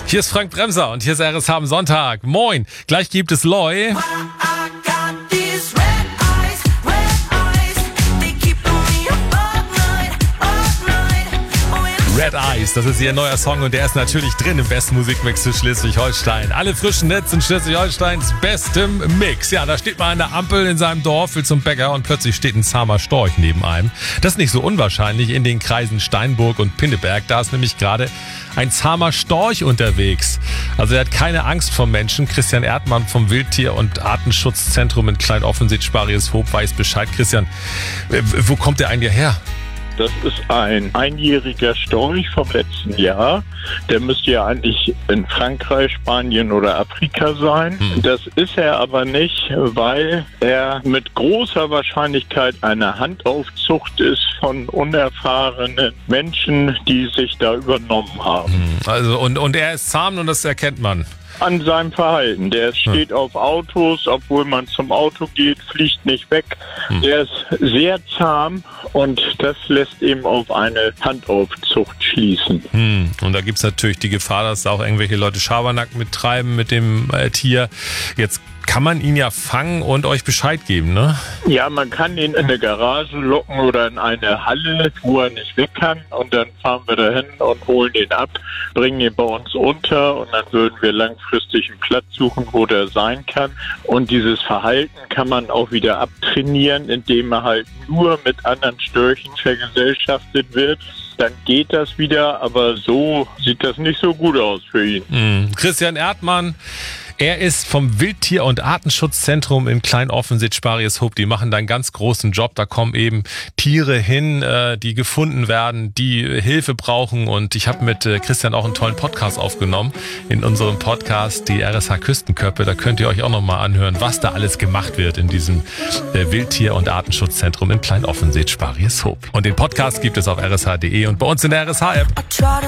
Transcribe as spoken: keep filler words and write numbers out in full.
Hier ist Frank Bremser und hier ist R S H am Sonntag. Moin, gleich gibt es Loi. Red Eyes, das ist ihr neuer Song und der ist natürlich drin im besten Musikmix für Schleswig-Holstein. Alle frischen Hits in Schleswig-Holsteins bestem Mix. Ja, da steht man an der Ampel in seinem Dorf, will zum Bäcker und plötzlich steht ein zahmer Storch neben einem. Das ist nicht so unwahrscheinlich in den Kreisen Steinburg und Pinneberg. Da ist nämlich gerade ein zahmer Storch unterwegs. Also er hat keine Angst vor Menschen. Christian Erdmann vom Wildtier- und Artenschutzzentrum in Klein-Offensied-Sparrieshoop weiß Bescheid. Christian, wo kommt der eigentlich her? Das ist ein einjähriger Storch vom letzten Jahr. Der müsste ja eigentlich in Frankreich, Spanien oder Afrika sein. Hm. Das ist er aber nicht, weil er mit großer Wahrscheinlichkeit eine Handaufzucht ist von unerfahrenen Menschen, die sich da übernommen haben. Hm. Also und, und er ist zahm und das erkennt man. An seinem Verhalten. Der steht hm. auf Autos, obwohl man zum Auto geht, fliegt nicht weg. Hm. Der ist sehr zahm und das lässt eben auf eine Handaufzucht schließen. Hm. Und da gibt es natürlich die Gefahr, dass da auch irgendwelche Leute Schabernack mittreiben mit dem äh, Tier. Jetzt kann man ihn ja fangen und euch Bescheid geben, ne? Ja, man kann ihn in eine Garage locken oder in eine Halle, wo er nicht weg kann. Und dann fahren wir dahin und holen ihn ab, bringen ihn bei uns unter und dann würden wir langfristig einen Platz suchen, wo der sein kann. Und dieses Verhalten kann man auch wieder abtrainieren, indem er halt nur mit anderen Störchen vergesellschaftet wird. Dann geht das wieder, aber so sieht das nicht so gut aus für ihn. Mhm. Christian Erdmann, er ist vom Wildtier- und Artenschutzzentrum in Klein-Offensied-Sparrieshoop. Die machen da einen ganz großen Job. Da kommen eben Tiere hin, die gefunden werden, die Hilfe brauchen. Und ich habe mit Christian auch einen tollen Podcast aufgenommen. In unserem Podcast, die R S H Küstenköppe. Da könnt ihr euch auch nochmal anhören, was da alles gemacht wird in diesem Wildtier- und Artenschutzzentrum in Klein-Offensied-Sparrieshoop. Und den Podcast gibt es auf r s h punkt d e und bei uns in der R S H-App.